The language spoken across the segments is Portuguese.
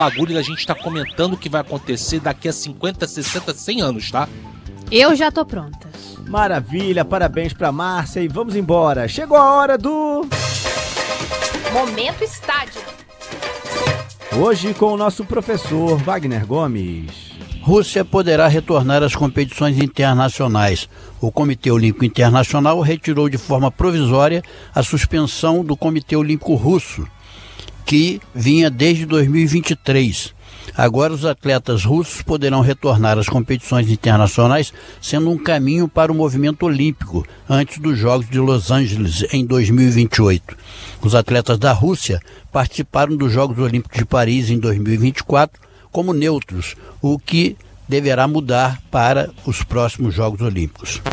bagulho da gente tá comentando o que vai acontecer daqui a 50, 60, 100 anos, tá? Eu já tô pronta. Maravilha, parabéns pra Márcia e vamos embora. Chegou a hora do... Momento Estádio. Hoje com o nosso professor Wagner Gomes. Rússia poderá retornar às competições internacionais. O Comitê Olímpico Internacional retirou de forma provisória a suspensão do Comitê Olímpico Russo, que vinha desde 2023. Agora os atletas russos poderão retornar às competições internacionais, sendo um caminho para o movimento olímpico, antes dos Jogos de Los Angeles em 2028. Os atletas da Rússia participaram dos Jogos Olímpicos de Paris em 2024 como neutros, o que deverá mudar para os próximos Jogos Olímpicos.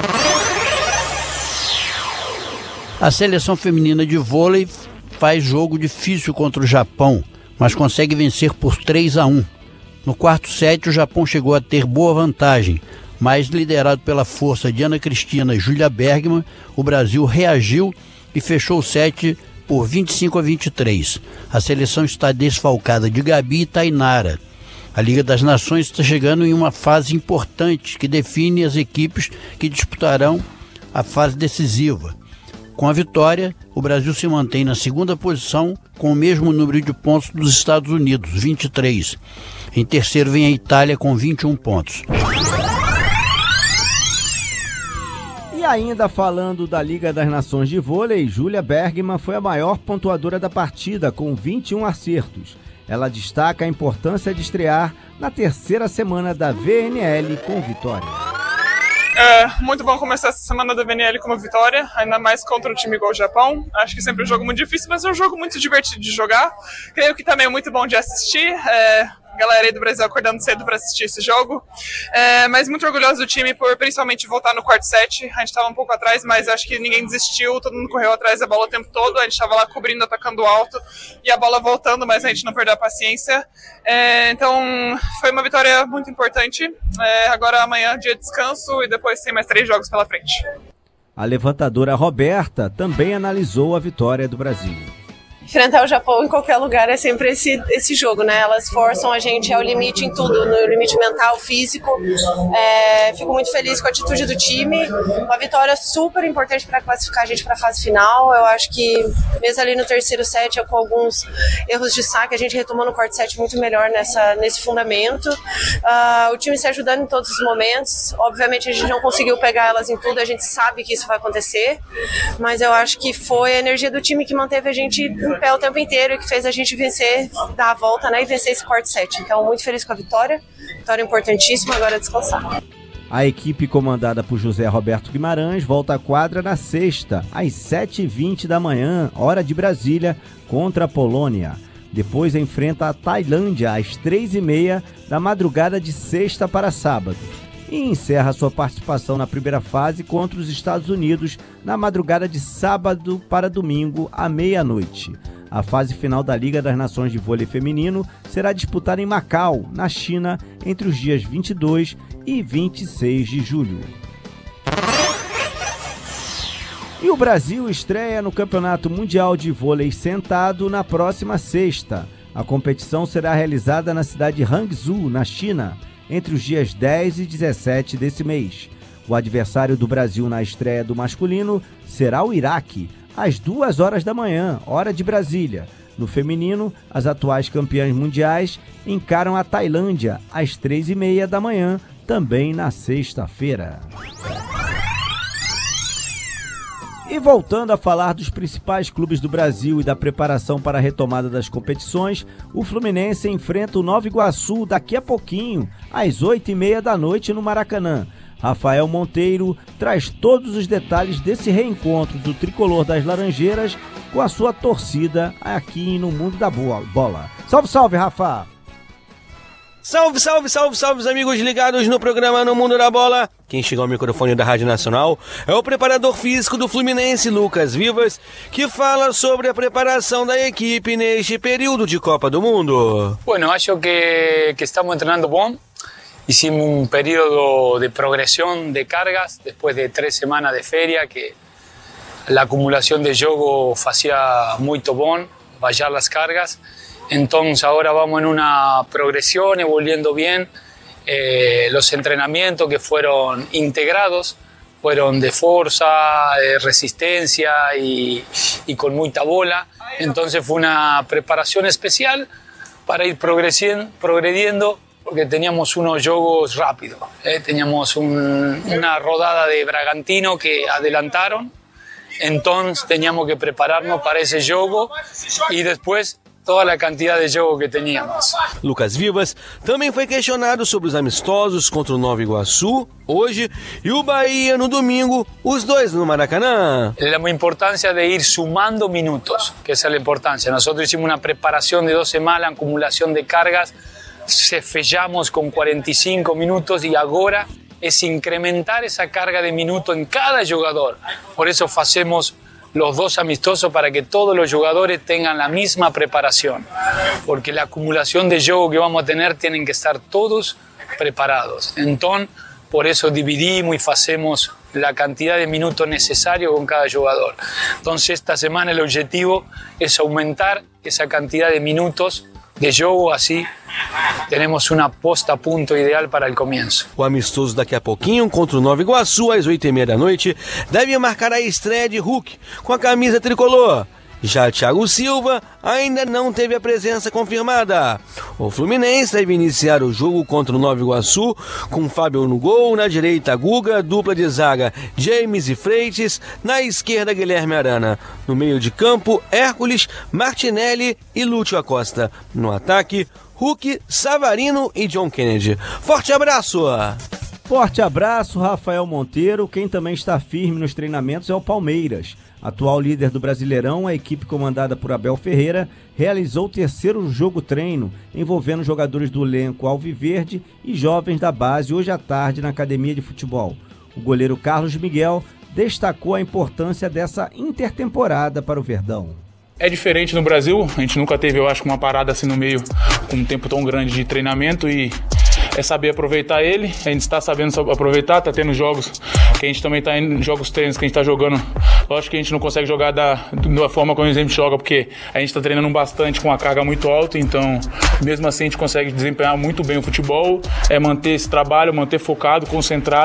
A seleção feminina de vôlei faz jogo difícil contra o Japão, mas consegue vencer por 3-1. No quarto set, o Japão chegou a ter boa vantagem, mas liderado pela força de Ana Cristina e Júlia Bergman, o Brasil reagiu e fechou o set por 25-23. A seleção está desfalcada de Gabi e Tainara. A Liga das Nações está chegando em uma fase importante que define as equipes que disputarão a fase decisiva. Com a vitória, o Brasil se mantém na segunda posição com o mesmo número de pontos dos Estados Unidos, 23. Em terceiro vem a Itália com 21 pontos. E ainda falando da Liga das Nações de Vôlei, Júlia Bergman foi a maior pontuadora da partida, com 21 acertos. Ela destaca a importância de estrear na terceira semana da VNL com vitória. É muito bom começar essa semana da VNL com uma vitória, ainda mais contra um time igual o Japão. Acho que sempre é um jogo muito difícil, mas é um jogo muito divertido de jogar. Creio que também é muito bom de assistir. Galera aí do Brasil acordando cedo para assistir esse jogo. Mas muito orgulhoso do time por principalmente voltar no quarto set. A gente estava um pouco atrás, mas acho que ninguém desistiu, todo mundo correu atrás da bola o tempo todo. A gente estava lá cobrindo, atacando alto e a bola voltando, mas a gente não perdeu a paciência. Então foi uma vitória muito importante. Agora amanhã dia de descanso e depois tem mais 3 jogos pela frente. A levantadora Roberta também analisou a vitória do Brasil. Enfrentar o Japão em qualquer lugar é sempre esse jogo, né? Elas forçam a gente ao limite em tudo, no limite mental, físico. Fico muito feliz com a atitude do time. Uma vitória super importante para classificar a gente para a fase final. Eu acho que mesmo ali no terceiro set, com alguns erros de saque, a gente retomou no quarto set muito melhor nesse fundamento. O time se ajudando em todos os momentos. Obviamente a gente não conseguiu pegar elas em tudo, a gente sabe que isso vai acontecer. Mas eu acho que foi a energia do time que manteve a gente em pé o tempo inteiro e que fez a gente vencer, dar a volta, né, e vencer esse quarto set. Então, muito feliz com a vitória importantíssima, agora é descansar. A equipe comandada por José Roberto Guimarães volta à quadra na sexta, às 7h20 da manhã, hora de Brasília, contra a Polônia. Depois enfrenta a Tailândia às 3h30 da madrugada de sexta para sábado. E encerra sua participação na primeira fase contra os Estados Unidos na madrugada de sábado para domingo à meia-noite. A fase final da Liga das Nações de Vôlei Feminino será disputada em Macau, na China, entre os dias 22 e 26 de julho. E o Brasil estreia no Campeonato Mundial de Vôlei Sentado na próxima sexta. A competição será realizada na cidade de Hangzhou, na China, entre os dias 10 e 17 desse mês. O adversário do Brasil na estreia do masculino será o Iraque, às 2 horas da manhã, hora de Brasília. No feminino, as atuais campeãs mundiais encaram a Tailândia, às 3h30 da manhã, também na sexta-feira. E voltando a falar dos principais clubes do Brasil e da preparação para a retomada das competições, o Fluminense enfrenta o Nova Iguaçu daqui a pouquinho, às 8h30 da noite no Maracanã. Rafael Monteiro traz todos os detalhes desse reencontro do tricolor das Laranjeiras com a sua torcida aqui no Mundo da Bola. Salve, salve, Rafa! Salve, salve, salve, salve, os amigos ligados no programa No Mundo da Bola. Quem chega ao microfone da Rádio Nacional é o preparador físico do Fluminense, Lucas Vivas, que fala sobre a preparação da equipe neste período de Copa do Mundo. Bueno, acho que estamos entrenando bom. Hicimos un periodo de progresión de cargas después de 3 semanas de feria, que la acumulación de jogo hacía muy bom, bajar las cargas. Entonces ahora vamos en una progresión, evolucionando bien. Los entrenamientos que fueron integrados fueron de fuerza, de resistencia y con mucha bola. Entonces fue una preparación especial para ir progrediendo, porque teníamos unos jogos rápidos. Teníamos una rodada de Bragantino que adelantaron, entonces teníamos que prepararnos para ese jogo y después toda a quantidade de jogo que teníamos. Lucas Vivas também foi questionado sobre os amistosos contra o Nova Iguaçu hoje e o Bahia no domingo, os dois no Maracanã. La importancia de ir sumando minutos, que esa es la importancia. Nosotros hicimos una preparación de 2 semanas, acumulación de cargas, fechamos con 45 minutos y ahora es incrementar esa carga de minutos en cada jugador. Por eso hacemos los 2 amistosos para que todos los jugadores tengan la misma preparación, porque la acumulación de juego que vamos a tener tienen que estar todos preparados. Entonces, por eso dividimos y hacemos la cantidad de minutos necesarios con cada jugador. Entonces, esta semana el objetivo es aumentar esa cantidad de minutos de jogo, assim teremos uma posta a ponto ideal para o começo. O amistoso daqui a pouquinho contra o Nova Iguaçu, às 8h30 da noite, deve marcar a estreia de Hulk com a camisa tricolor. Já Thiago Silva ainda não teve a presença confirmada. O Fluminense deve iniciar o jogo contra o Nova Iguaçu com Fábio no gol, na direita Guga, dupla de zaga James e Freitas, na esquerda Guilherme Arana. No meio de campo, Hércules, Martinelli e Lúcio Acosta. No ataque, Hulk, Savarino e John Kennedy. Forte abraço! Forte abraço, Rafael Monteiro. Quem também está firme nos treinamentos é o Palmeiras. Atual líder do Brasileirão, a equipe comandada por Abel Ferreira realizou o 3º jogo-treino, envolvendo jogadores do elenco alviverde e jovens da base hoje à tarde na academia de futebol. O goleiro Carlos Miguel destacou a importância dessa intertemporada para o Verdão. É diferente no Brasil, a gente nunca teve, eu acho, uma parada assim no meio com um tempo tão grande de treinamento e é saber aproveitar ele. A gente está sabendo aproveitar, está tendo jogos que a gente também está em jogos treinos que a gente está jogando. Lógico que a gente não consegue jogar da forma como a gente joga, porque a gente está treinando bastante com a carga muito alta, então mesmo assim a gente consegue desempenhar muito bem o futebol, manter esse trabalho, manter focado, concentrado.